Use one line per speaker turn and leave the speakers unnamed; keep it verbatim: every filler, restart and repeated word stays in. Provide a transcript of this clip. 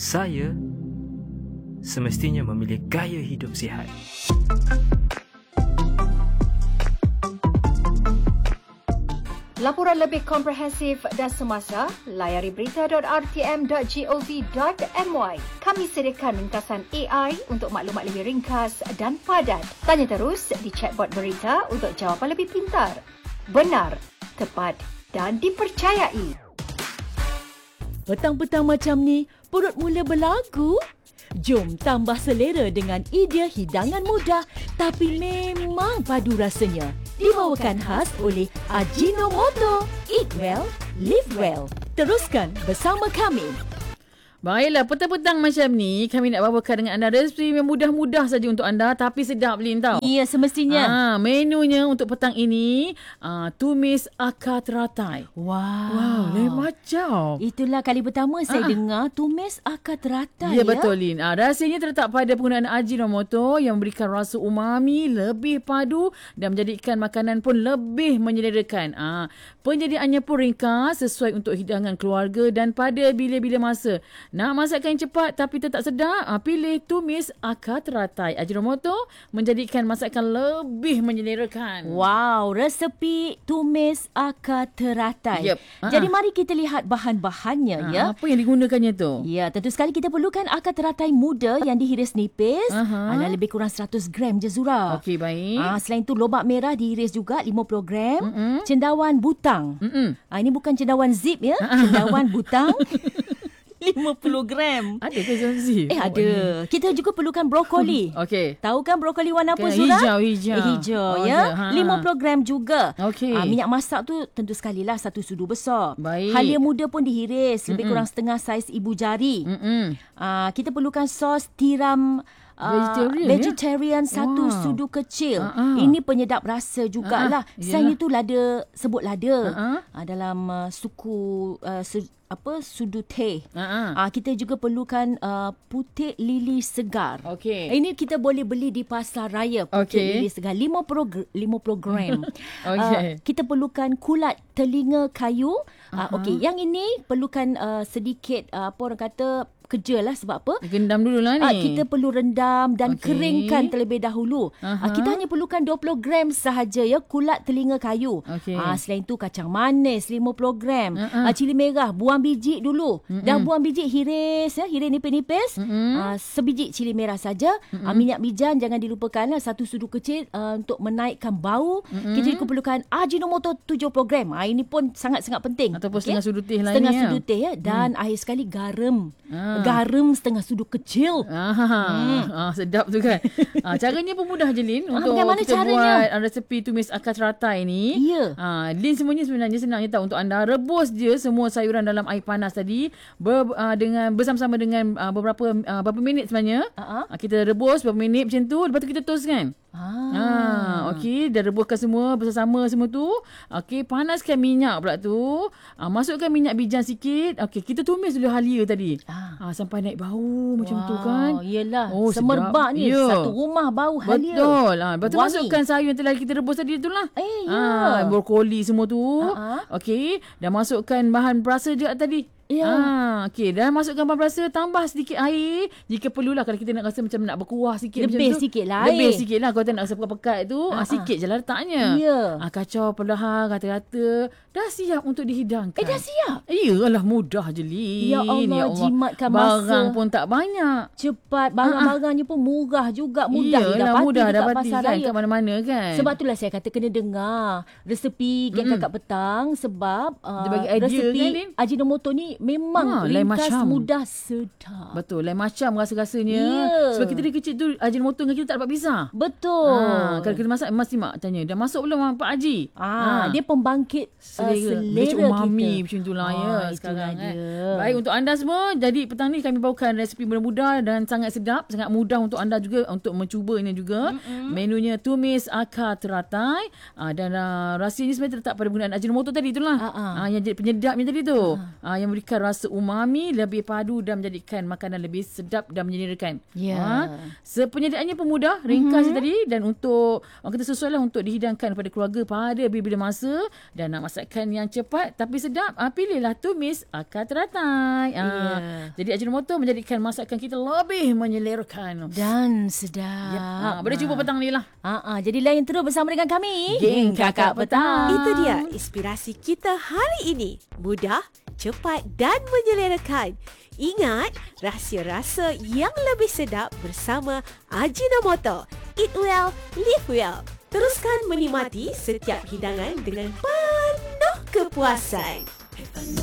saya semestinya memilih gaya hidup sihat.
Laporan lebih komprehensif dan semasa, layari berita dot r t m dot gov dot m y. Kami sediakan ringkasan A I untuk maklumat lebih ringkas dan padat. Tanya terus di chatbot berita untuk jawapan lebih pintar, benar, tepat dan dipercayai.
Petang-petang macam ni, perut mula berlagu? Jom tambah selera dengan idea hidangan mudah tapi memang padu rasanya. Dibawakan khas oleh Ajinomoto. Eat well, live well. Teruskan bersama kami.
Baiklah, petang-petang macam ni kami nak bawakan dengan anda resipi yang mudah-mudah saja untuk anda tapi sedap Lin tau.
Ya, semestinya.
Ah, menunya untuk petang ini ah, tumis akar teratai.
Wow.
Wow, lain macam.
Itulah kali pertama saya
Ah.
dengar tumis akar teratai.
Ya, betul Lin. Ah, rahsianya terletak pada penggunaan Ajinomoto yang memberikan rasa umami lebih padu dan menjadikan makanan pun lebih menyelerakan. Ah, penyediaannya pun ringkas sesuai untuk hidangan keluarga dan pada bila-bila masa. Nak masakan yang cepat tapi tetap sedap? Ha, pilih tumis akar teratai. Ajinomoto menjadikan masakan lebih menyelerakan.
Wow, resepi tumis akar teratai.
Yep.
Jadi
Ha-ha.
mari kita lihat bahan-bahannya
Ha,
ya.
apa yang digunakannya tu?
Ya, tentu sekali kita perlukan akar teratai muda yang dihiris nipis.
Aha.
Ada lebih kurang seratus gram je Zura.
Okey, baik.
Ah, selain tu lobak merah dihiris juga lima puluh gram.
Mm-mm.
Cendawan butang.
Mm-mm.
Ah, ini bukan cendawan zip ya. Cendawan butang. lima puluh gram.
Ada ke Zanzi?
Eh ada. Kita juga perlukan brokoli.
Okey.
Tahu kan brokoli warna apa
Kan,
Zura?
hijau, hijau.
Eh, hijau
Oh,
ya.
ada. Ha.
lima puluh gram juga.
Okey.
Ah, minyak masak tu tentu sekali lah satu sudu besar.
Baik.
Halia muda pun dihiris. Lebih
Mm-mm.
kurang setengah saiz ibu jari.
Mm-mm.
Ah, kita perlukan sos tiram ah,
Vegetarian,
vegetarian
ya?
satu
Wow.
sudu kecil.
Ah, ah.
Ini penyedap rasa jugalah.
Ah, ah.
Selain
Yalah.
itu lada, sebut lada.
Ah, ah.
Ah, dalam uh, suku uh, su, apa sudu teh.
Ha.
Ah, kita juga perlukan uh, putik lili segar.
Okey.
Ini kita boleh beli di pasar raya putik
Okey.
lili segar lima puluh gr- lima puluh gram.
Okey.
Uh, kita perlukan kulat telinga kayu. Uh,
Aha.
Okey, yang ini perlukan uh, sedikit uh, apa orang kata kerja lah sebab apa?
Gendam dululah ni.
Ah, kita perlu rendam dan
Okey.
keringkan terlebih dahulu.
Aha.
Ah, kita hanya perlukan dua puluh gram sahaja ya kulat telinga kayu.
Okey.
Ah, selain tu kacang manis lima puluh gram.
Uh-uh.
Ah, cili merah buang biji dulu.
Mm-mm.
Dah buang biji hiris ya, hiris nipis-nipis.
Mm-mm.
Ah, sebiji cili merah saja. Ah, minyak bijan jangan dilupakan lah satu sudu kecil ah, untuk menaikkan bau.
Mm-mm.
Kita juga perlukan Ajinomoto tujuh puluh gram. Ah, ini pun sangat-sangat penting.
Ataupun
Okey?
setengah sudu teh lah
Setengah
ni, ya.
sudu teh ya dan akhir sekali garam.
Ah.
Garam setengah sudu kecil.
Ah, hmm. ah, sedap tu kan. ah, caranya pun mudah je Lin
Ah,
untuk
bagaimana
kita
caranya?
buat ah, resepi tumis akar teratai ni.
Ya.
Ah, Lin semuanya sebenarnya senang je tahu untuk anda. Rebus je semua sayuran dalam air panas tadi ber, ah, dengan bersama-sama dengan ah, beberapa ah, berapa minit sebenarnya.
Ah,
Ah, kita rebus beberapa minit macam tu, lepas tu kita toast kan.
Ah.
Ah, okey, dah rebuskan semua bersama semua tu. Okey, panaskan minyak pula tu. Ah, masukkan minyak bijan sikit. Okey, kita tumis dulu halia tadi.
Ah.
Ah, sampai naik bau macam
Wow,
tu kan.
Yelah.
Oh,
Semerbak
sedap.
ni.
Ya.
Satu rumah bau halia.
Betul. Ah, lepas tu
Wangi.
masukkan sayur yang telah kita rebus tadi tu lah.
Eh, ya.
Ah, brokoli semua tu.
Ah, ah.
Okey, dah masukkan bahan perasa juga tadi.
Ya.
Ah, okey, dah masukkan bahan perasa, tambah sedikit air jika perlulah kalau kita nak rasa macam nak berkuah sikit
Lebih
macam tu.
sikit lah
Lebih
air.
sikit lah kalau tak nak rasa pekat-pekat tu.
Ah,
Ah, sikit je lah letaknya.
Ya.
Ah, kacau perlahan kata-kata dah siap untuk dihidangkan.
Eh, dah siap?
Iyalah, mudah je Lin.
Ya Allah, jimatkan masa.
Barang pun tak banyak.
Cepat. Barang-barangnya pun murah juga. Mudah
Iyalah,
didapati
mudah
dekat
dapati
pasar
kan
raya.
kat mana-mana kan.
Sebab itulah saya kata kena dengar resepi Geng
Mm-mm.
Kakak Petang sebab uh,
Dia bagi idea
resepi
kan, Lin?
Ajinomoto ni memang
Ha, lain
ringkas,
macam.
mudah, sedap.
Betul, lain macam rasa-rasanya.
Ya.
Sebab kita dari kecil tu Ajinomoto dengan kita tak dapat pisah.
Betul.
Ah, kalau kita masak mesti mak tanya, dah masuk belum Pak Haji?
Ah, dia pembangkit uh,
selera,
selera
macam umami
kita.
macam itulah
Ah,
ya
itulah
sekarang
dia.
kan. Baik untuk anda semua, jadi petang ni kami bawakan resepi mudah-mudah dan sangat sedap, sangat mudah untuk anda juga untuk mencubanya juga. Mm-hmm. Menunya tumis akar teratai ah, dan uh, rahsianya sebenarnya terletak pada penggunaan Ajinomoto tadi itulah.
Ah, ah.
Ah, yang jadi penyedapnya tadi tu. Ah. Ah, yang beri memberikan rasa umami, lebih padu dan menjadikan makanan lebih sedap dan menyelerakan.
Ya.
Ha? Sepenyediaannya pun mudah, ringkas mm-hmm. tadi, dan untuk orang kata sesuai lah untuk dihidangkan kepada keluarga pada bila-bila masa, dan nak masakan yang cepat tapi sedap, ha, pilihlah tumis akar teratai. Ha.
Ya.
Jadi Ajinomoto menjadikan masakan kita lebih menyelerakan
Dan sedap.
Ya. Ha, boleh cuba petang ni lah.
Ha, ha, jadi lain terus bersama dengan kami.
Geng Kakak Petang.
Itu dia inspirasi kita hari ini. Mudah, cepat dan menyelerakan. Ingat, rahsia rasa yang lebih sedap bersama Ajinomoto. Eat well, live well. Teruskan menikmati setiap hidangan dengan penuh kepuasan.